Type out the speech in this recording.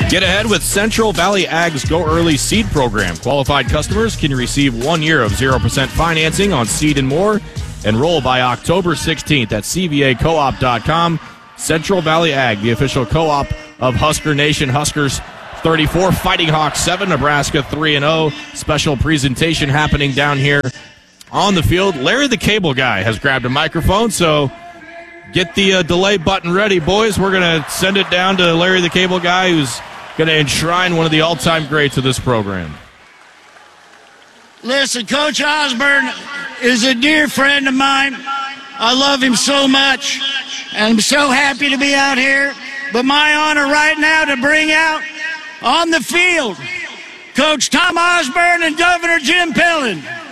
Get ahead with Central Valley Ag's Go Early Seed Program. Qualified customers can receive 1 year of 0% financing on seed and more. Enroll by October 16th at cvacoop.com. Central Valley Ag, the official co-op of Husker Nation. Huskers 34, Fighting Hawks 7, Nebraska 3-0. Special presentation happening down here on the field. Larry the Cable Guy has grabbed a microphone, so get the delay button ready, boys. We're going to send it down to Larry the Cable Guy, who's going to enshrine one of the all-time greats of this program. Listen, Coach Osborne is a dear friend of mine. I love him so much, and I'm so happy to be out here. But my honor right now to bring out on the field Coach Tom Osborne and Governor Jim Pillen.